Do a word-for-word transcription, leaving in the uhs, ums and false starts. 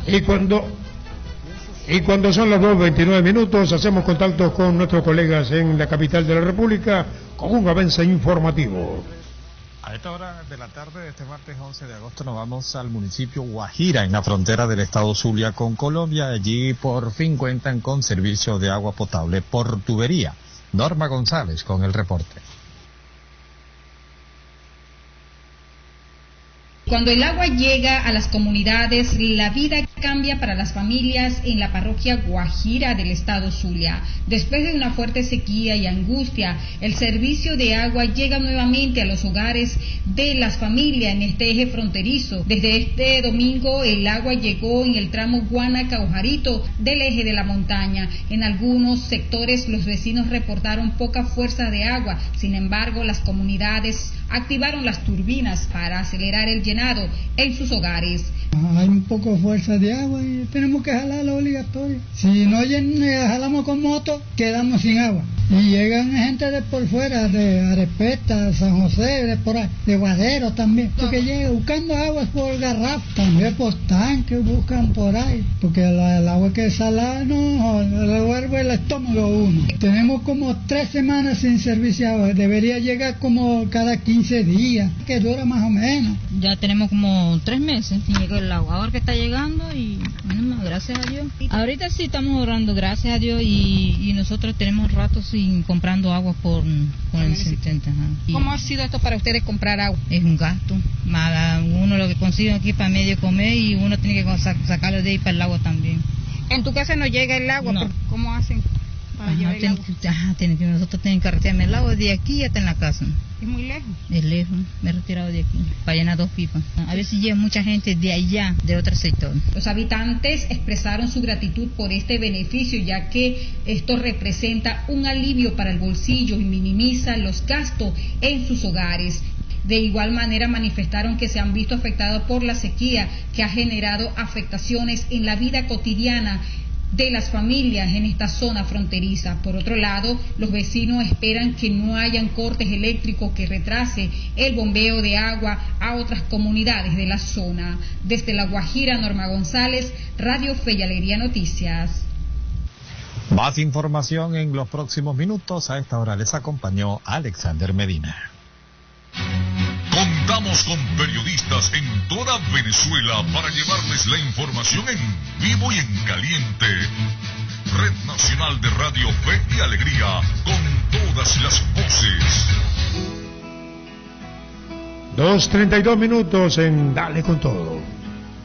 Y cuando y cuando son las dos veintinueve minutos, hacemos contacto con nuestros colegas en la capital de la República con un avance informativo. A esta hora de la tarde de este martes once de agosto nos vamos al municipio Guajira, en la frontera del estado Zulia con Colombia. Allí por fin cuentan con servicio de agua potable por tubería. Norma González con el reporte. Cuando el agua llega a las comunidades, la vida cambia para las familias en la parroquia Guajira del estado Zulia. Después de una fuerte sequía y angustia, el servicio de agua llega nuevamente a los hogares de las familias en este eje fronterizo. Desde este domingo el agua llegó en el tramo Guanaca-Ojarito del eje de la montaña. En algunos sectores los vecinos reportaron poca fuerza de agua. Sin embargo, las comunidades activaron las turbinas para acelerar el llenado en sus hogares. Hay un poco de fuerza de agua y tenemos que jalarlo obligatorio. Si no jalamos con moto, quedamos sin agua. Y llegan gente de por fuera, de Arepeta, San José, de por ahí, de Guadero también, porque llegan buscando agua por garrafa, también por tanque buscan por ahí, porque la, el agua que es salada no, le vuelve el estómago a uno. Tenemos como tres semanas sin servicio de agua, debería llegar como cada quince días, que dura más o menos. Ya tenemos como tres meses sin llegar el agua, ahora que está llegando y bueno, gracias a Dios. Ahorita sí estamos orando, gracias a Dios, y, y nosotros tenemos rato sin comprando agua por con el setenta. ¿Cómo ha sido esto para ustedes comprar agua? Es un gasto, más uno lo que consigue aquí para medio comer y uno tiene que sacarlo de ahí para el agua también. ¿En tu casa no llega el agua? No. ¿Cómo hacen para Ajá, llevar el ten, agua? Ajá, ten, nosotros tenemos que retirarme el agua de aquí hasta en la casa. ¿Es muy lejos? Es lejos, me he retirado de aquí para llenar dos pipas. A veces llega mucha gente de allá, de otro sector. Los habitantes expresaron su gratitud por este beneficio, ya que esto representa un alivio para el bolsillo y minimiza los gastos en sus hogares. De igual manera manifestaron que se han visto afectados por la sequía, que ha generado afectaciones en la vida cotidiana de las familias en esta zona fronteriza. Por otro lado, los vecinos esperan que no hayan cortes eléctricos que retrase el bombeo de agua a otras comunidades de la zona. Desde La Guajira, Norma González, Radio Fe y Alegría Noticias. Más información en los próximos minutos. A esta hora les acompañó Alexander Medina. Contamos con periodistas en toda Venezuela para llevarles la información en vivo y en caliente. Red Nacional de Radio Fe y Alegría, con todas las voces. dos treinta y dos minutos en Dale con Todo.